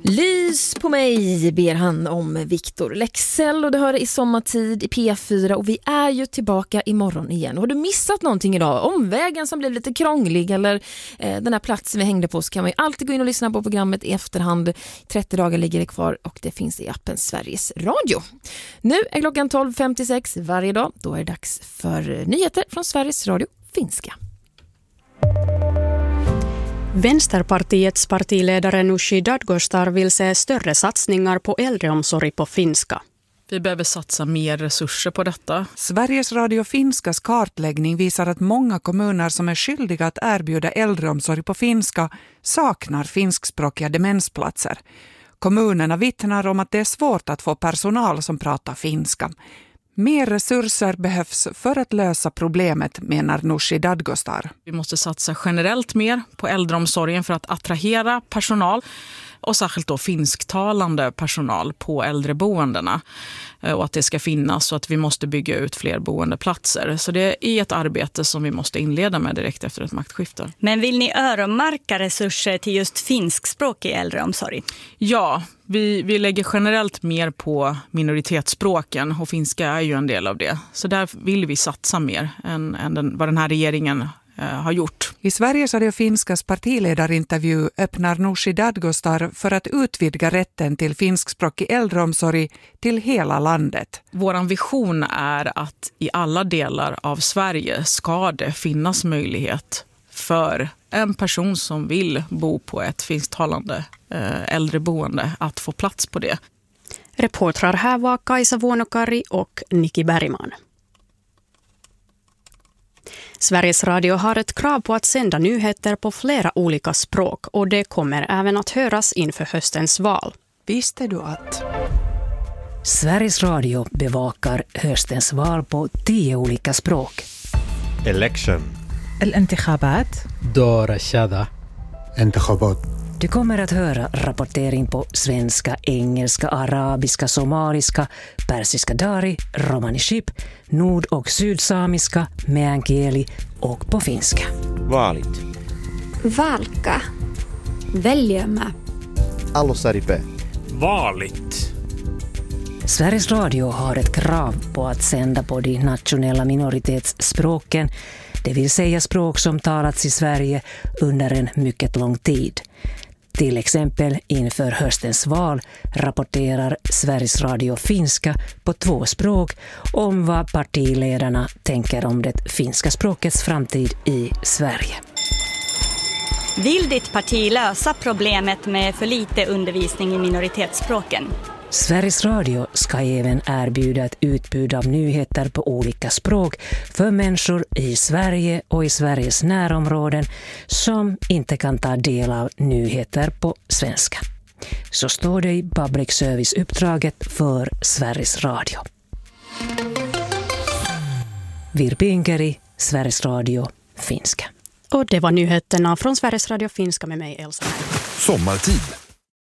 Lys på mig ber han om Victor Leksell och det hör i sommartid i P4 och vi är ju tillbaka imorgon igen. Har du missat någonting idag? Omvägen som blev lite krånglig eller den här platsen vi hängde på, så kan man ju alltid gå in och lyssna på programmet i efterhand. 30 dagar ligger det kvar och det finns i appen Sveriges Radio. Nu är klockan 12.56 varje dag. Då är det dags för nyheter från Sveriges Radio finska. Vänsterpartiets partiledare Nooshi Dadgostar vill se större satsningar på äldreomsorg på finska. Vi behöver satsa mer resurser på detta. Sveriges Radio Finskas kartläggning visar att många kommuner som är skyldiga att erbjuda äldreomsorg på finska saknar finskspråkiga demensplatser. Kommunerna vittnar om att det är svårt att få personal som pratar finska. Mer resurser behövs för att lösa problemet, menar Nooshi Dadgostar. Vi måste satsa generellt mer på äldreomsorgen för att attrahera personal och särskilt då finsktalande personal på äldreboendena. Och att det ska finnas så att vi måste bygga ut fler boendeplatser. Så det är ett arbete som vi måste inleda med direkt efter ett maktskifte. Men vill ni öronmärka resurser till just finskspråk i äldreomsorg? Ja, vi lägger generellt mer på minoritetsspråken och finska är ju en del av det. Så där vill vi satsa mer än vad den här regeringen har gjort. I Sveriges Radio Finskas partiledarintervju öppnar Nooshi Dadgostar för att utvidga rätten till finskspråkig äldreomsorg till hela landet. Våran vision är att i alla delar av Sverige ska det finnas möjlighet för en person som vill bo på ett finsktalande äldreboende att få plats på det. Reportrar här var Kaisa Vuonokari och Niki Bergman. Sveriges Radio har ett krav på att sända nyheter på flera olika språk och det kommer även att höras inför höstens val. Visste du att Sveriges Radio bevakar höstens val på 10 olika språk. Election. الانتخابات. دور الشذا. انتخابات. Du kommer att höra rapportering på svenska, engelska, arabiska, somaliska, persiska dari, romani chib, nord- och sydsamiska, meänkieli och på finska. Vaalit. Valka. Väljämä. Alussaripe. Vaalit. Sveriges Radio har ett krav på att sända på de nationella minoritetsspråken, det vill säga språk som talats i Sverige under en mycket lång tid. Till exempel inför höstens val rapporterar Sveriges Radio finska på 2 språk om vad partiledarna tänker om det finska språkets framtid i Sverige. Vill ditt parti lösa problemet med för lite undervisning i minoritetsspråken? Sveriges Radio ska även erbjuda ett utbud av nyheter på olika språk för människor i Sverige och i Sveriges närområden som inte kan ta del av nyheter på svenska. Så står det i public service-uppdraget för Sveriges Radio. Virpi Inkeri, Sveriges Radio finska. Och det var nyheterna från Sveriges Radio finska med mig, Elsa. Sommartid.